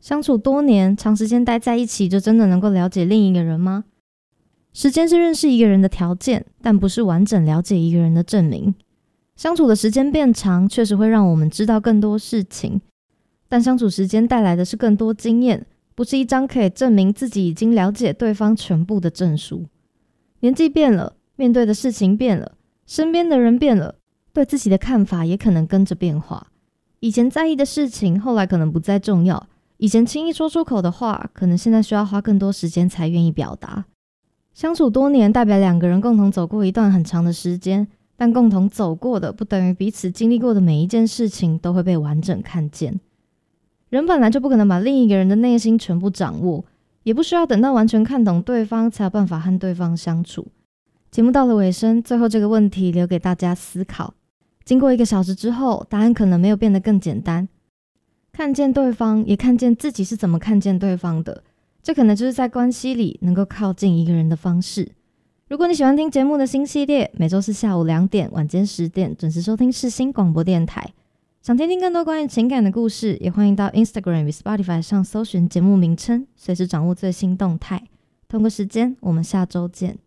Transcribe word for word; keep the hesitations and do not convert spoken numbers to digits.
相处多年，长时间待在一起，就真的能够了解另一个人吗？时间是认识一个人的条件，但不是完整了解一个人的证明。相处的时间变长，确实会让我们知道更多事情，但相处时间带来的是更多经验，不是一张可以证明自己已经了解对方全部的证书。年纪变了，面对的事情变了，身边的人变了，对自己的看法也可能跟着变化。以前在意的事情，后来可能不再重要；以前轻易说出口的话，可能现在需要花更多时间才愿意表达。相处多年，代表两个人共同走过一段很长的时间，但共同走过的不等于彼此经历过的每一件事情都会被完整看见。人本来就不可能把另一个人的内心全部掌握，也不需要等到完全看懂对方才有办法和对方相处。节目到了尾声，最后这个问题留给大家思考。经过一个小时之后，答案可能没有变得更简单。看见对方，也看见自己是怎么看见对方的，这可能就是在关系里能够靠近一个人的方式。如果你喜欢听节目的新系列，每周四下午两点、晚间十点准时收听世新广播电台。想听听更多关于情感的故事，也欢迎到 Instagram 与 Spotify 上搜寻节目名称，随时掌握最新动态。同个时间，我们下周见。